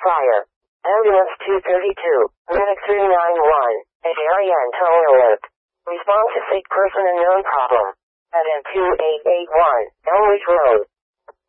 fire. Ambulance 232, Medic 391, at Darien Tow Alert. Response to sick person unknown problem. At N2881, Elmridge Road.